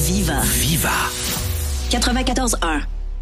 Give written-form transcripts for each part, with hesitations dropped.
Viva. Viva. 94.1.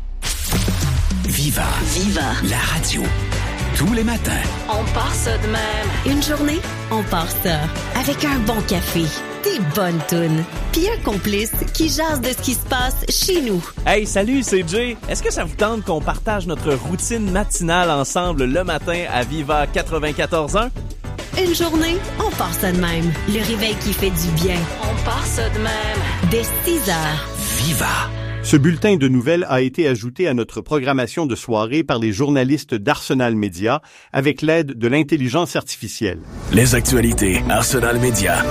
Viva. Viva. La radio. Tous les matins. On part ça de même. Une journée, on part ça. Avec un bon café, des bonnes tounes, puis un complice qui jase de ce qui se passe chez nous. Hey, salut, c'est Jay. Est-ce que ça vous tente qu'on partage notre routine matinale ensemble le matin à Viva 94.1? Une journée, on part ça de même. Le réveil qui fait du bien. On part ça de même. Dès 6 heures. Viva. Ce bulletin de nouvelles a été ajouté à notre programmation de soirée par les journalistes d'Arsenal Media avec l'aide de l'intelligence artificielle. Les actualités Arsenal Media.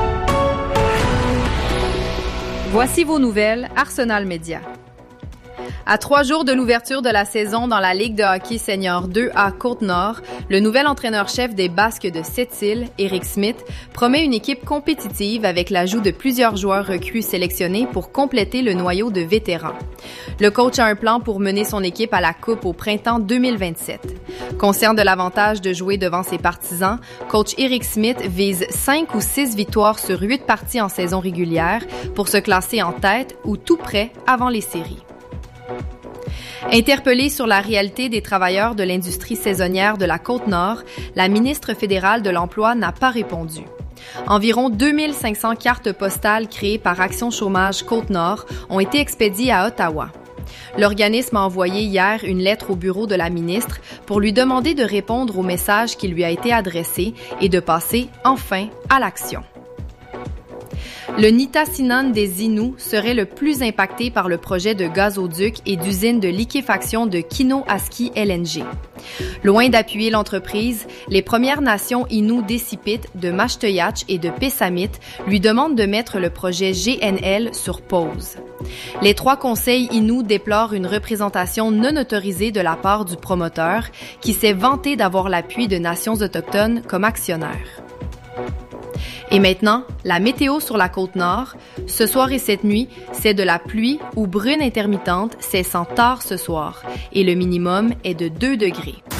Voici vos nouvelles Arsenal Media. À 3 jours de l'ouverture de la saison dans la Ligue de hockey senior 2A Côte-Nord, le nouvel entraîneur-chef des Basques de Sept-Îles, Eric Smith, promet une équipe compétitive avec l'ajout de plusieurs joueurs recrues sélectionnés pour compléter le noyau de vétérans. Le coach a un plan pour mener son équipe à la Coupe au printemps 2027. Conscient de l'avantage de jouer devant ses partisans, coach Eric Smith vise 5 ou 6 victoires sur 8 parties en saison régulière pour se classer en tête ou tout près avant les séries. Interpellée sur la réalité des travailleurs de l'industrie saisonnière de la Côte-Nord, la ministre fédérale de l'Emploi n'a pas répondu. Environ 2500 cartes postales créées par Action Chômage Côte-Nord ont été expédiées à Ottawa. L'organisme a envoyé hier une lettre au bureau de la ministre pour lui demander de répondre au message qui lui a été adressé et de passer enfin à l'action. Le Nitassinan des Inuits serait le plus impacté par le projet de gazoduc et d'usine de liquéfaction de Kinoaski LNG. Loin d'appuyer l'entreprise, les Premières Nations Inuits d'Essipit, de Mashteuiatch et de Pessamit lui demandent de mettre le projet GNL sur pause. Les 3 conseils Inuits déplorent une représentation non autorisée de la part du promoteur qui s'est vanté d'avoir l'appui de nations autochtones comme actionnaires. Et maintenant, la météo sur la Côte-Nord. Ce soir et cette nuit, c'est de la pluie ou brune intermittente cessant tard ce soir. Et le minimum est de 2 degrés.